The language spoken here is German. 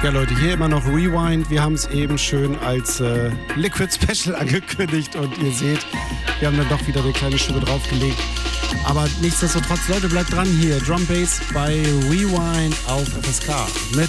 Ja, Leute, hier immer noch Rewind. Wir haben es eben schön als Liquid Special angekündigt und ihr seht, wir haben dann doch wieder eine kleine Schippe draufgelegt. Aber nichtsdestotrotz, Leute, bleibt dran hier. Drum Bass bei Rewind auf FSK mit